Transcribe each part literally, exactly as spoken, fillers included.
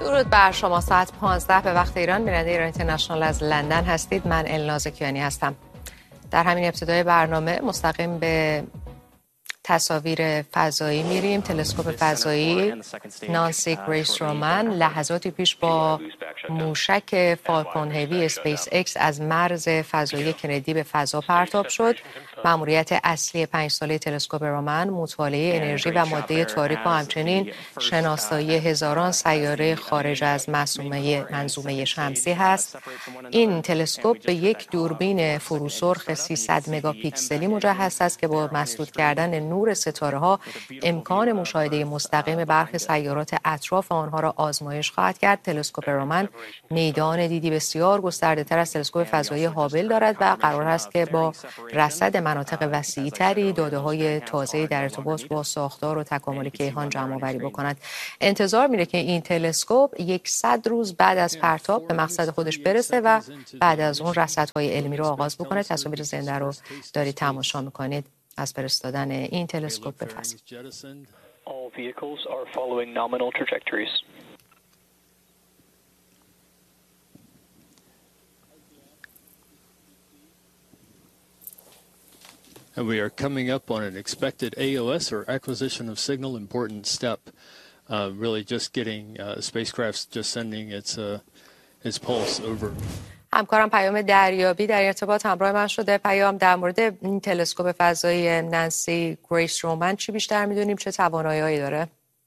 درود بر شما. ساعت پانزده به وقت ایران، بیننده ایران اینترنشنال از لندن هستید. من الناز کیانی هستم. در همین ابتدای برنامه مستقیم به تصاویر فضایی میریم. تلسکوپ فضایی نانسی گریس رومن لحظاتی پیش با موشک فالکون هیوی اسپیس اکس از مرز فضایی کندی به فضا پرتاب شد. مأموریت اصلی پنج ساله تلسکوپ رومن مطالعه انرژی و ماده تاریک و همچنین شناسایی هزاران سیاره خارج از منظومه منظومه شمسی هست. این تلسکوپ به یک دوربین فروسرخ سیصد مگاپیکسلی مجهز است که با مسدود کردن نور ستاره ها امکان مشاهده مستقیم برخی سیارات اطراف آنها را آزمایش خواهد کرد. تلسکوپ رومن میدان دیدی بسیار گسترده تر از تلسکوپ فضایی هابل دارد و قرار است که با رصد مناطق وسیع تری داده های تازه در ارتباط با ساختار و تکامل کیهان جمع آوری بکند. انتظار میره که این تلسکوپ صد روز بعد از پرتاب به مقصد خودش برسه و بعد از اون رصدهای علمی رو آغاز بکنه. تصاویر زنده رو دارید تماشا میکنید از فرستادن این تلسکوپ به فضا. All vehicles are following nominal trajectories. And we are coming up on an expected A O S, or acquisition of signal, important step. Uh, really just getting uh, spacecraft just sending its uh, its pulse over. همکارم پیام دریابی در ارتباط همراه من شده. پیام، در مورد این تلسکوپ فضایی نانسی گریس رومن چی بیشتر میدونیم؟ چه توانایی‌هایی داره؟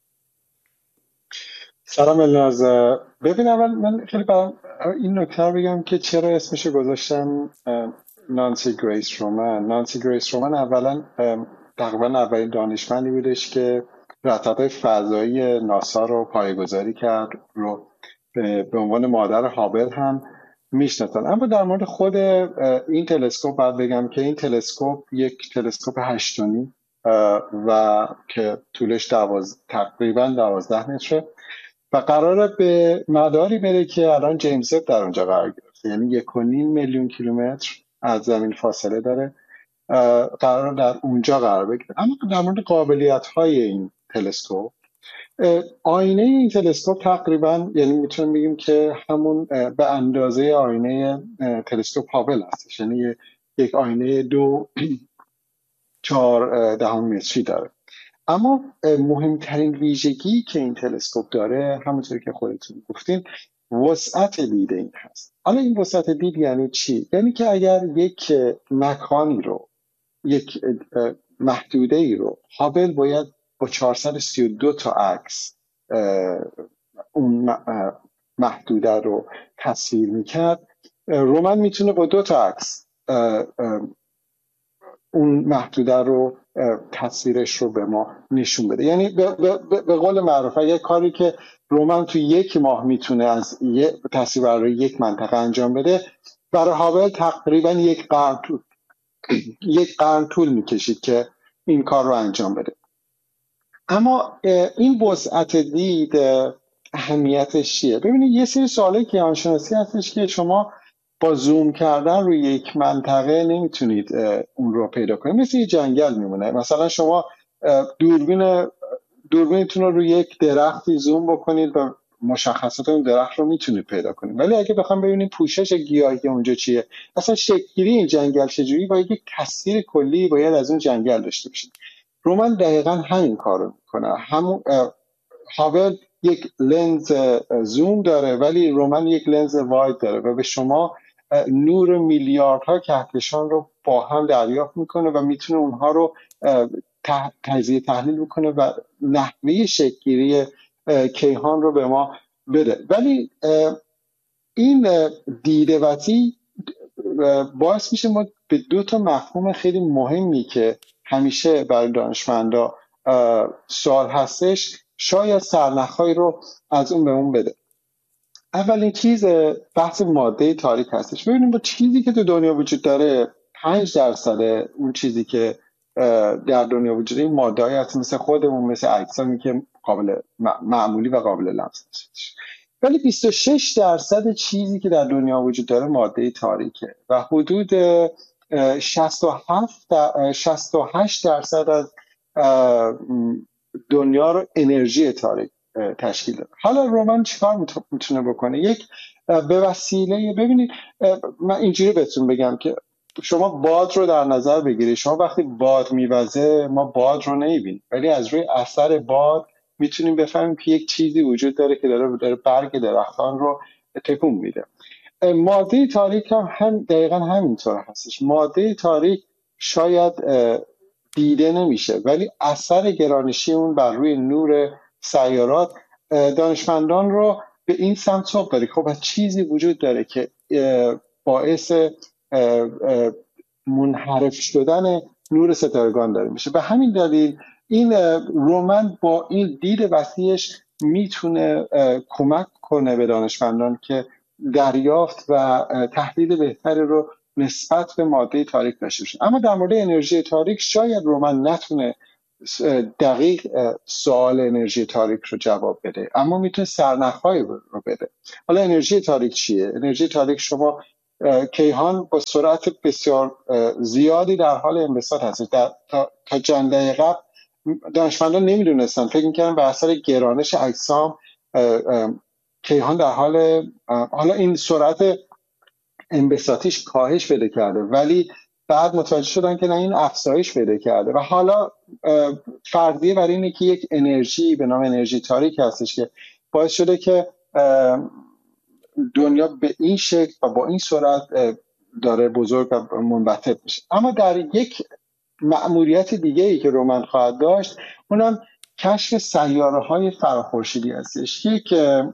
سلام الناز. ببین، اول من خیلی برام این نکته رو بگم که چرا اسمش گذاشتم نانسی گریس رومن. نانسی گریس رومن اولا تقریبا اولین دانشمندی بودش که رصدهای فضایی ناسا رو پایه‌گذاری کرد، رو به عنوان مادر هابل هم میشناسن. اما در مورد خود این تلسکوپ باید بگم که این تلسکوپ یک تلسکوپ هشتونی و که طولش دواز... تقریبا دوازده متره و قراره به مداری بره که الان جیمز وب در اونجا قرار گرفته، یعنی یک و نیم میلیون کیلومتر از زمین فاصله داره، قرار در اونجا قرار بگیره. اما در مورد قابلیت های این تلسکوپ، آینه این تلسکوپ تقریبا، یعنی میتونیم بگیم که همون به اندازه آینه تلسکوپ هابل هستش، یعنی یک آینه دو چهار دهم متری داره. اما مهمترین ویژگی که این تلسکوپ داره، همونطور که خودتون گفتین، وسعت دید این هست. حالا این وسعت دید یعنی چی؟ یعنی که اگر یک مکانی رو، یک محدوده ای رو، هابل باید با چهارصد و سی و دو تا عکس اون محدوده رو تصویر میکرد، رومن میتونه با دو تا عکس اون محدوده رو تصویرش رو به ما نشون بده. یعنی به, به, به قول معروف یک کاری که رومن تو یک ماه میتونه از یک تصویر رو یک منطقه انجام بده، برای هابل تقریبا یک قرن طول یک قرن طول میکشید که این کار رو انجام بده. اما این وسعت دید اهمیتش چیه؟ ببینید، یه سری سوالی که کیهانشناسی هستش که شما با زوم کردن روی یک منطقه نمیتونید اون رو پیدا کنید. مثل یه جنگل میمونه. مثلا شما دوربین دوربینتون رو روی یک درختی زوم بکنید و مشخصات اون درخت رو میتونید پیدا کنید، ولی اگه بخوام ببینید پوشش گیاهی اونجا چیه، اصلا شکل‌گیری این جنگل چجوری، باید یک تصویر کلی باید از اون جنگل داشته باشید. رومن دقیقاً همین کارو میکنه. همون هابل یک لنز زوم داره، ولی رومن یک لنز واید داره و به شما نور میلیاردها کهکشان رو با هم دریافت میکنه و میتونه اونها رو تجزیه تحلیل بکنه و نحوه شکل‌گیری کیهان رو به ما بده. ولی این دیده‌وتی باعث میشه ما به دو تا مفهوم خیلی مهمی که همیشه برای دانشمندا سوال هستش، شاید سرنخ‌هایی رو از اون به اون بده. اولین چیز بحث ماده تاریک هستش. ببینیم با چیزی که تو دنیا وجود داره، پنج درصد اون چیزی که در دنیا وجود داره این ماده‌ای هست، مثل خودمون، مثل اجسامی که قابل معمولی و قابل لمس هستش. ولی بیست و شش درصد چیزی که در دنیا وجود داره ماده تاریکه و حدود شصت و هشت درصد از دنیا رو انرژی تاریک تشکیل داده. حالا رومن چیکار میتونه بکنه؟ یک به وسیله، ببینید من اینجوری بهتون بگم که شما باد رو در نظر بگیرید. شما وقتی باد میوزه ما باد رو نمیبینیم، ولی از روی اثر باد میتونیم بفهمیم که یک چیزی وجود داره که داره داره برگ درختان رو تکون میده. ماده تاریک هم, هم دقیقا همینطور هستش. ماده تاریک شاید دیده نمیشه، ولی اثر گرانشی اون بر روی نور سیارات دانشمندان رو به این سمت سوق داره. خب چیزی وجود داره که باعث منحرف شدن نور ستارگان داره میشه. به همین دلیل این رومن با این دید وسیعش میتونه کمک کنه به دانشمندان که دریافت و تحلیل بهتری رو نسبت به ماده تاریک داشته باشه. اما در مورد انرژی تاریک شاید رومن نتونه دقیق سوال انرژی تاریک رو جواب بده، اما میتونه سرنخ‌های رو بده. حالا انرژی تاریک چیه؟ انرژی تاریک شما کیهان با سرعت بسیار زیادی در حال انبساط هست. در تا, تا چند دقیقه قبل دانشمندان نمیدونستن، فکر می‌کردن به اثر گرانش اجسام کیهان در حال، حالا این سرعت انبساطیش کاهش پیدا کرده، ولی بعد متوجه شدن که نه، این افزایش پیدا کرده و حالا فرضیه بر اینه که یک انرژی به نام انرژی تاریک هستش که باعث شده که دنیا به این شکل و با این سرعت داره بزرگ و منبسط میشه. اما در یک مأموریت دیگه ای که رومن خواهد داشت، اونم کشف سیاره‌های فراخورشیدی هستش. یک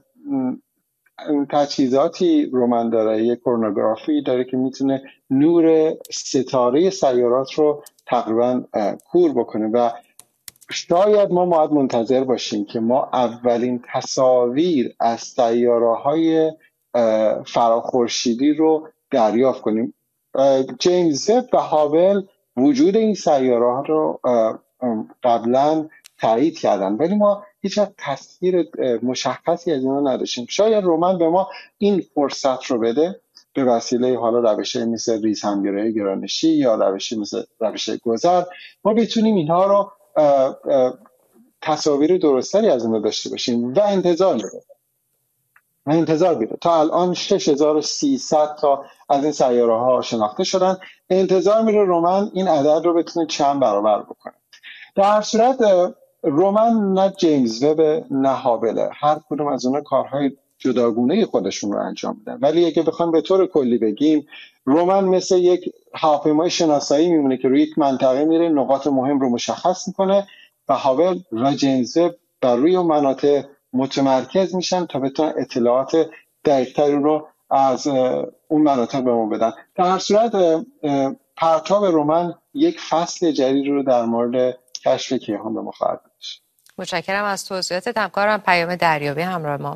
تجهیزاتی رومن داره، یک کرونوگرافی داره که میتونه نور ستاره سیارات رو تقریبا کور بکنه و شاید ما باید منتظر باشیم که ما اولین تصاویر از سیاره‌های فراخورشیدی رو دریافت کنیم. جیمز وب و هابل وجود این سیاره‌ها رو قبلا تایید کردن، ولی ما هیچ وقت تصویر مشخصی از اینا نداشتیم. شاید رومن به ما این فرصت رو بده به وسیله حالا روش‌های مثل ریز همگرایی گرانشی یا روشی مثل روش گذر، ما بتونیم اینها رو اه اه تصاویر درستری از اون داشته باشیم و انتظار میره و انتظار میره تا الان شش هزار و سیصد تا از این سیاره ها شناخته شدن. انتظار میره رومن این عدد رو بتونه چند برابر بکنه. در هر صورت رومن نه جیمز وب نه هابل، هر کدوم از اونها کارهای جداگونه خودشون رو انجام میدن، ولی اگه بخوام به طور کلی بگیم، رومن مثل یک هواپیمای شناسایی میمونه که روی یک منطقه میره، نقاط مهم رو مشخص میکنه و هابل و جیمز وب بر روی اون مناطق متمرکز میشن تا بتونن اطلاعات دقیق‌تری رو از اون مناطق به ما بدن. در هر صورت پرتاب رومن یک فصل جدید رو در مورد کشف کیهان به ما خواهد داد. متشکرم از توضیحاتت. همکارم پیام دریابی همراه ما.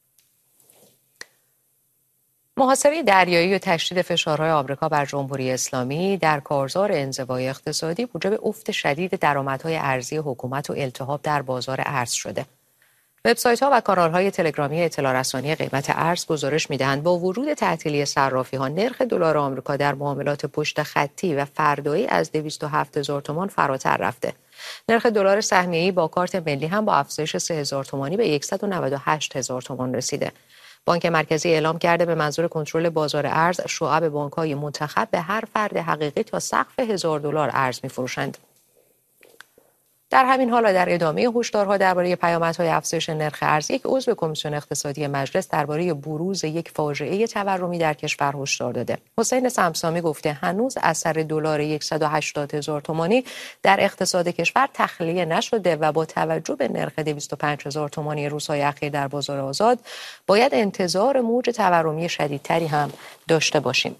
محاصره دریایی و تشدید فشارهای آمریکا بر جمهوری اسلامی در کارزار انزوای اقتصادی موجب افت شدید درآمدهای ارزی حکومت و التهاب در بازار ارز شده. وبسایت‌ها و کانال‌های تلگرامی اطلاع رسانی قیمت ارز گزارش می‌دهند با ورود تعطیلی صرافی‌ها نرخ دلار آمریکا در معاملات پشت خطی و فردایی از دویست و هفت هزار تومان فراتر رفته. نرخ دلار سهمیه‌ای با کارت ملی هم با افزایش سه هزار تومانی به صد و نود و هشت هزار تومان رسیده. بانک مرکزی اعلام کرده به منظور کنترل بازار ارز، شعب بانک‌های منتخب به هر فرد حقیقی تا سقف هزار دلار ارز می‌فروشند. در همین حال در ادامه هشدارها درباره پیامدهای افزایش نرخ ارز، یک عضو کمیسیون اقتصادی مجلس درباره بروز یک فاجعه تورمی در کشور هشدار داده. حسین سمسامی گفته هنوز اثر دلار صد و هشتاد هزار تومانی در اقتصاد کشور تخلیه نشده و با توجه به نرخ دویست و پنج هزار تومانی روزهای اخیر در بازار آزاد باید انتظار موج تورمی شدیدتری هم داشته باشیم.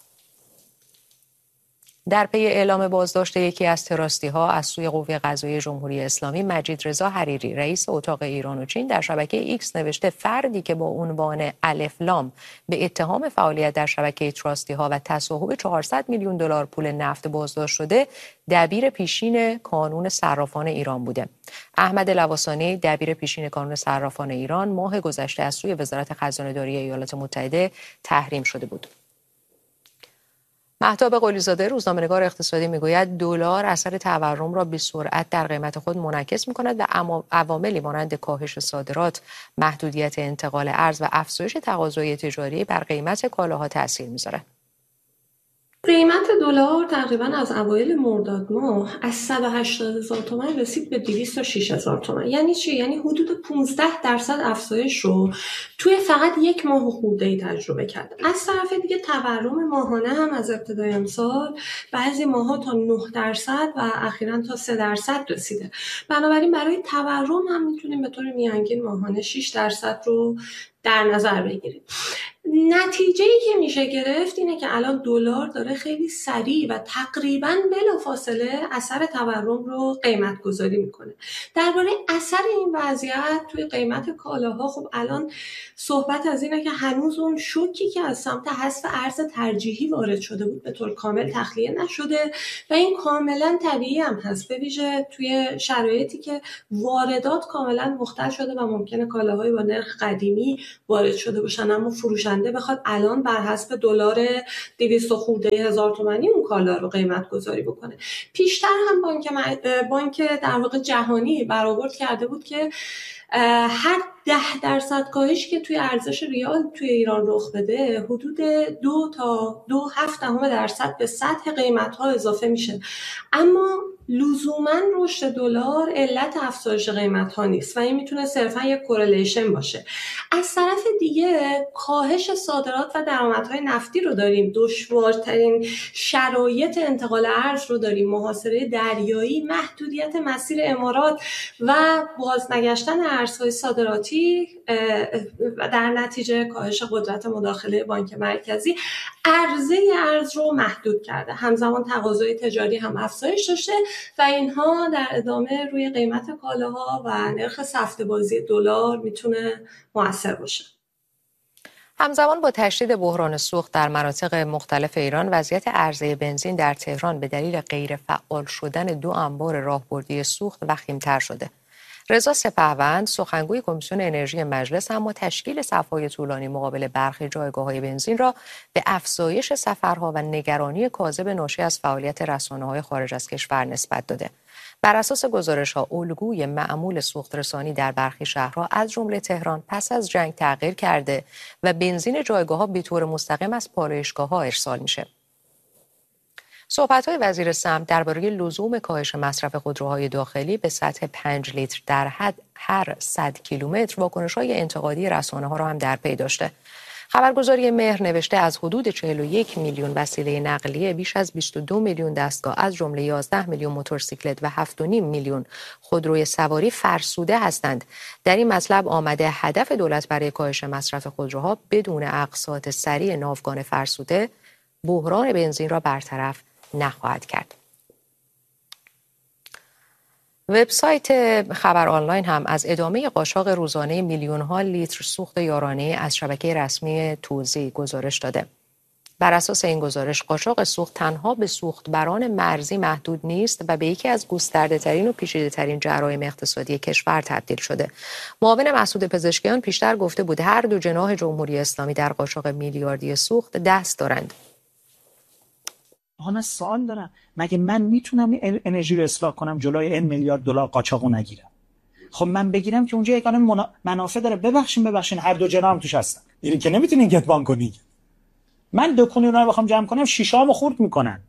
در پی اعلام بازداشت یکی از تراستی‌ها از سوی قوه قضاییه جمهوری اسلامی، مجید رضا حریری رئیس اتاق ایران و چین در شبکه ایکس نوشته فردی که با عنوان الف لام به اتهام فعالیت در شبکه تراستی‌ها و تصاحب چهارصد میلیون دلار پول نفت بازداشت شده، دبیر پیشین کانون صرافان ایران بوده. احمد لواسانی دبیر پیشین کانون صرافان ایران ماه گذشته از سوی وزارت خزانه‌داری ایالات متحده تحریم شده بود. مهتاب قلیزاده روزنامه‌نگار اقتصادی میگوید دلار اثر تورم را به سرعت در قیمت خود منعکس می‌کند و عواملی مانند کاهش صادرات، محدودیت انتقال ارز و افزایش تقاضای تجاری بر قیمت کالاها تاثیر می‌ذارد. قیمت دلار تقریبا از اوایل مرداد ماه از صد و هشتاد هزار تومان رسید به دویست و شش هزار تومان. یعنی چی؟ یعنی حدود پانزده درصد افزایش رو توی فقط یک ماه و خورده‌ای تجربه کرد. از طرف دیگه تورم ماهانه هم از ابتدای امسال بعضی ماها تا نه درصد و اخیراً تا سه درصد رسیده. بنابراین برای تورم هم میتونیم به طور میانگین ماهانه شش درصد رو در نظر بگیریم. نتیجه‌ای که میشه گرفت اینه که الان دلار داره خیلی سریع و تقریباً بلافاصله اثر تورم رو قیمت گذاری میکنه. درباره اثر این وضعیت توی قیمت کالاها خب الان صحبت از اینه که هنوز اون شوکی که از سمت حذف ارز ترجیحی وارد شده بود به طور کامل تخلیه نشده و این کاملا طبیعی هم هست، به ویژه توی شرایطی که واردات کاملا مختل شده و ممکنه کالاهای با نرخ قدیمی وارد شده باشن اما فروشنده بخواد الان بر حسب دلار دویست خورده هزار تومانی اون کالا رو قیمت گذاری بکنه. پیشتر هم بانک بانک در واقع جهانی برآورد کرده بود که هر ده درصد کاهشی که توی ارزش ریال توی ایران رخ بده حدود دو تا دو هفت دهم درصد به سطح قیمت ها اضافه میشه. اما لزوما رشد دلار علت افزایش قیمت ها نیست و این میتونه صرفا یک کورلیشن باشه. از طرف دیگه کاهش صادرات و درآمدهای نفتی رو داریم، دشوارترین شرایط انتقال ارز رو داریم، محاصره دریایی، محدودیت مسیر امارات و بازنگشتن ارزهای صادراتی و در نتیجه کاهش قدرت مداخله بانک مرکزی عرضه ارز رو محدود کرده. همزمان تقاضای تجاری هم افزایش داشته و اینها در ادامه روی قیمت کالاها و نرخ سفته بازی دلار میتونه مؤثر باشه. همزمان با تشدید بحران سوخت در مناطق مختلف ایران، وضعیت عرضه بنزین در تهران به دلیل غیر فعال شدن دو انبار راهبردی سوخت وخیم‌تر شده. رضا سپهوند سخنگوی کمیسیون انرژی مجلس اما تشکیل صف‌های طولانی مقابل برخی جایگاه‌های بنزین را به افزایش سفرها و نگرانی کاذب ناشی از فعالیت رسانه‌های خارج از کشور نسبت داده. بر اساس گزارش‌ها الگوی معمول سوخت‌رسانی در برخی شهرها از جمله تهران پس از جنگ تغییر کرده و بنزین جایگاه‌ها به طور مستقیم از پالایشگاه‌ها ارسال میشه. صحبت‌های وزیر سمت درباره لزوم کاهش مصرف خودروهای داخلی به سطح پنج لیتر در حد هر صد کیلومتر واکنش‌های انتقادی رسانه‌ها را هم در پی داشته. خبرگزاری مهر نوشته از حدود چهل و یک میلیون وسیله نقلیه بیش از بیست و دو میلیون دستگاه از جمله یازده میلیون موتورسیکلت و هفت و نیم میلیون خودروی سواری فرسوده هستند. در این مطلب آمده هدف دولت برای کاهش مصرف خودروها بدون اقساط سریع ناوگان فرسوده بحران بنزین را برطرف نخواهد کرد. وبسایت خبر آنلاین هم از ادامه قاچاق روزانه میلیون ها لیتر سوخت یارانه از شبکه رسمی توزیع گزارش داده. بر اساس این گزارش قاچاق سوخت تنها به سوختبران مرزی محدود نیست و به یکی از گسترده ترین و پیچیده ترین جرایم اقتصادی کشور تبدیل شده. معاون مسعود پزشکیان پیشتر گفته بود هر دو جناح جمهوری اسلامی در قاچاق میلیاردی سوخت دست دارند. آها من سوال دارم، مگه من میتونم انرژی رو اصلاح کنم جلوی این میلیارد دلار قاچاقو نگیرم؟ خب من بگیرم که اونجا یگانه منا... منافع داره. ببخشید ببخشید هر دو جناح هم توش هستن. اینی که نمیتونین کتمان کنی. من دکونی رو بخوام جمع کنم شیشه‌امو خورد میکنن.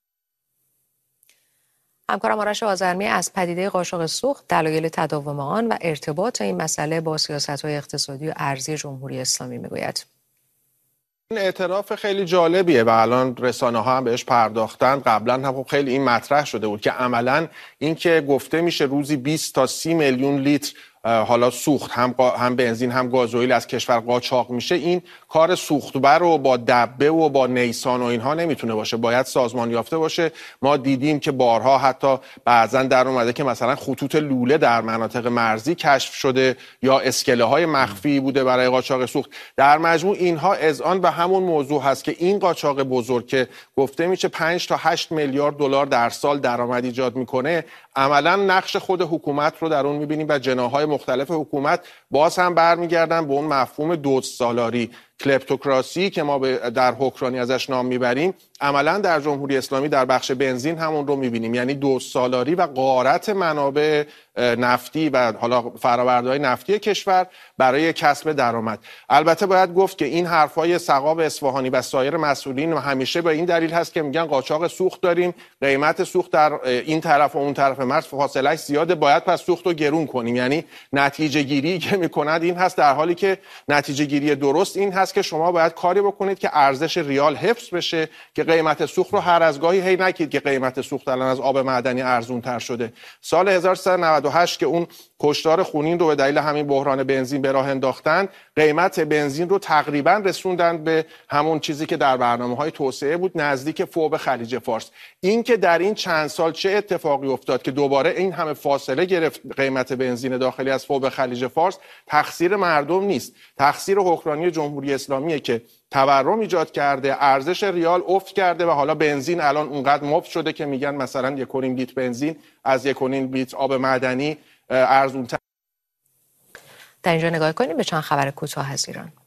همکارم آرش آذرمی از پدیده قاچاق سوخت، دلایل تداوم آن و ارتباط این مسئله با سیاست‌های اقتصادی و ارزی جمهوری اسلامی میگوید. این اعتراف خیلی جالبیه و الان رسانه ها هم بهش پرداختن. قبلا هم خیلی این مطرح شده بود که عملا این که گفته میشه روزی بیست تا سی میلیون لیتر حالا سوخت هم هم بنزین هم گازوئیل از کشور قاچاق میشه، این کار سوختبر و با دبه و با نیسان و اینها نمیتونه باشه، باید سازمان یافته باشه. ما دیدیم که بارها حتی بعضن در اومده که مثلا خطوط لوله در مناطق مرزی کشف شده یا اسکله های مخفی بوده برای قاچاق سوخت. در مجموع اینها اذعان به همون موضوع هست که این قاچاق بزرگ که گفته میشه پنج تا هشت میلیارد دلار در سال درآمد ایجاد میکنه، عملا نقش خود حکومت رو در اون میبینیم و جناح‌های مختلف حکومت باز هم برمیگردن به اون مفهوم دزد سالاری کلپتوکراسی که ما در حکمرانی ازش نام میبریم عملا در جمهوری اسلامی در بخش بنزین همون رو میبینیم، یعنی دو سالاری و غارت منابع نفتی و حالا فرآورده‌های نفتی کشور برای کسب درآمد. البته باید گفت که این حرفای سقاب اصفهانی و سایر مسئولین همیشه به این دلیل هست که میگن قاچاق سوخت داریم، قیمت سوخت در این طرف و اون طرف مرز فاصله زیاده، باید پس سوخت رو گرون کنیم. یعنی نتیجه گیری که میکنند این هست، در حالی که نتیجه گیری درست این هست که شما باید کاری بکنید که ارزش ریال حفظ بشه، که قیمت سوخت رو هر از گاهی هی نگید که قیمت سوخت الان از آب معدنی ارزون تر شده. سال هزار و سیصد و نود و هشت که اون کشتار خونین رو به دلیل همین بحران بنزین به راه انداختن، قیمت بنزین رو تقریبا رسوندن به همون چیزی که در برنامه‌های توسعه بود، نزدیک فوق خلیج فارس. این که در این چند سال چه اتفاقی افتاد که دوباره این همه فاصله گرفت قیمت بنزین داخلی از فوق خلیج فارس، تقصیر مردم نیست، تقصیر حکمرانی جمهوری اسلامیه که تورم ایجاد کرده، ارزش ریال افت کرده و حالا بنزین الان اونقدر مفت شده که میگن مثلا یک و نیم لیتر بنزین از یک و نیم لیتر آب معدنی ارزون‌تر. در اینجا نگاه کنیم به چند خبر کوتاه از ایران.